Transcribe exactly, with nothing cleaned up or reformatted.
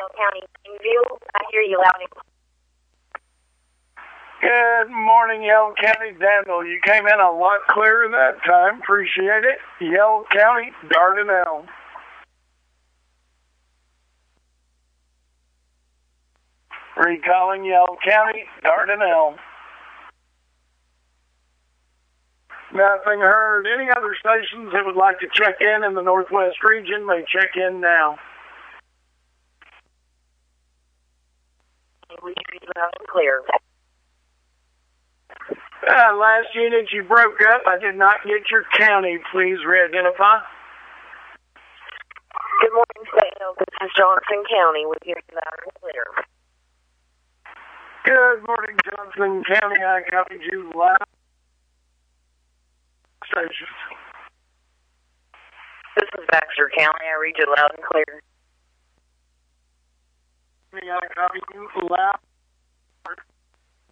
Yale County, Greenville. I hear you loud and clear. Good morning, Yell County. Daniel, you came in a lot clearer that time. Appreciate it. Yell County, Dardanelle. Recalling Yell County, Dardanelle. Nothing heard. Any other stations that would like to check in in the Northwest region may check in now. We hear you loud and clear. Uh, last unit you broke up. I did not get your county. Please re-identify. Good morning, Daniel. This is Johnson County. We hear you loud and clear. Good morning, Johnson County. I copied you loud. Stations. This is Baxter County. I read you loud and clear. I copied you loud.